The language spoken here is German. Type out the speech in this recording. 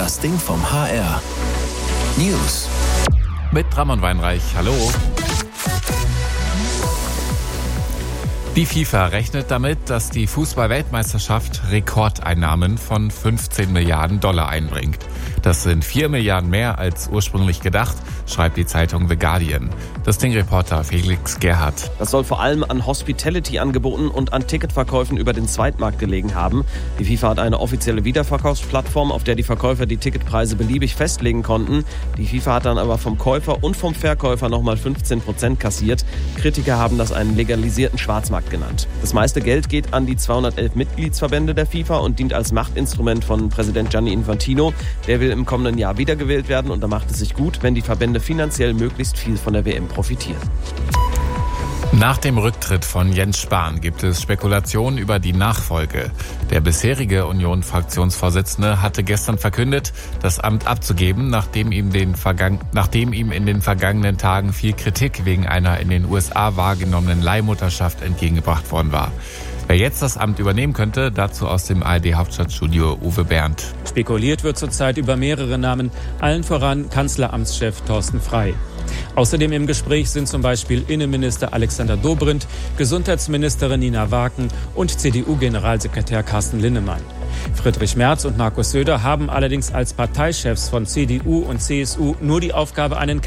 Das Ding vom HR. News. Mit Ramon Weinreich. Hallo. Die FIFA rechnet damit, dass die Fußball-Weltmeisterschaft Rekordeinnahmen von 15 Milliarden Dollar einbringt. Das sind 4 Milliarden mehr als ursprünglich gedacht, schreibt die Zeitung The Guardian. Das Ding-Reporter Felix Gerhardt. Das soll vor allem an Hospitality-Angeboten und an Ticketverkäufen über den Zweitmarkt gelegen haben. Die FIFA hat eine offizielle Wiederverkaufsplattform, auf der die Verkäufer die Ticketpreise beliebig festlegen konnten. Die FIFA hat dann aber vom Käufer und vom Verkäufer nochmal 15% kassiert. Kritiker haben das einen legalisierten Schwarzmarkt genannt. Das meiste Geld geht an die 211 Mitgliedsverbände der FIFA und dient als Machtinstrument von Präsident Gianni Infantino. Der will im kommenden Jahr wiedergewählt werden und da macht es sich gut, wenn die Verbände finanziell möglichst viel von der WM profitieren. Nach dem Rücktritt von Jens Spahn gibt es Spekulationen über die Nachfolge. Der bisherige Union-Fraktionsvorsitzende hatte gestern verkündet, das Amt abzugeben, nachdem ihm in den vergangenen Tagen viel Kritik wegen einer in den USA wahrgenommenen Leihmutterschaft entgegengebracht worden war. Wer jetzt das Amt übernehmen könnte, dazu aus dem ARD-Hauptstadtstudio Uwe Bernd. Spekuliert wird zurzeit über mehrere Namen, allen voran Kanzleramtschef Thorsten Frey. Außerdem im Gespräch sind zum Beispiel Innenminister Alexander Dobrindt, Gesundheitsministerin Nina Waken und CDU-Generalsekretär Carsten Linnemann. Friedrich Merz und Markus Söder haben allerdings als Parteichefs von CDU und CSU nur die Aufgabe, einen